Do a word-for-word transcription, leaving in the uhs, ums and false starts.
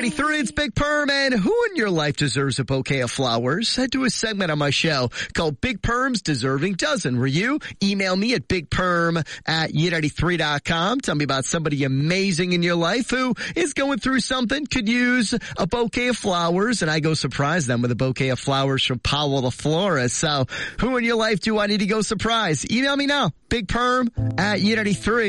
ninety-three, it's Big Perm, and who in your life deserves a bouquet of flowers? I do a segment on my show called Big Perm's Deserving Dozen, where you email me at bigperm at u ninety-three dot com. Tell me about somebody amazing in your life who is going through something, could use a bouquet of flowers, and I go surprise them with a bouquet of flowers from Powell the Florist. So who in your life do I need to go surprise? Email me now, bigperm at u ninety-three.